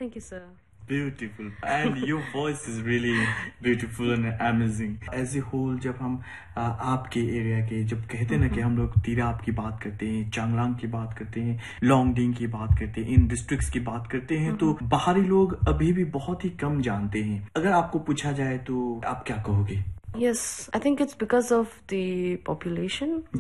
Thank you, sir. Beautiful, and your voice is really beautiful and amazing. As a whole, जब हम आपके area के जब कहते हैं ना कि हम लोग तिराप की बात करते हैं, चांगलांग की बात करते हैं, लॉन्गडिंग की बात करते हैं, इन डिस्ट्रिक्ट्स की बात करते हैं, तो बाहरी लोग अभी भी बहुत ही कम जानते हैं. अगर आपको पूछा जाए तो आप क्या कहोगे? Yes, I think it's because of the population.